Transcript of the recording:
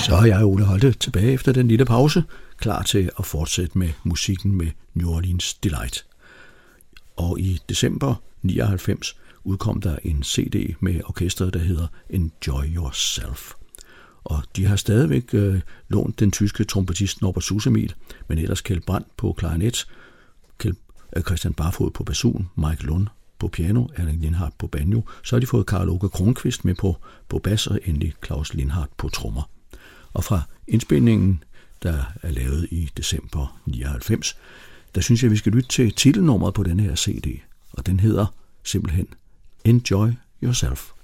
Så er jeg, Ole Holte, tilbage efter den lille pause, klar til at fortsætte med musikken med New Orleans Delight. Og i december 99 udkom der en CD med orkestret, der hedder Enjoy Yourself. Og de har stadigvæk lånt den tyske trompetist Norbert Susemil, men ellers Kjeld Brandt på klarinet, Christian Barfod på basun, Mike Lund på piano, Erling Lindhardt på banjo. Så har de fået Karl Åke Kronqvist med på bas og endelig Claus Lindhardt på trommer. Og fra indspilningen, der er lavet i december 99, der synes jeg, vi skal lytte til titelnummeret på denne her CD. Og den hedder simpelthen Enjoy Yourself.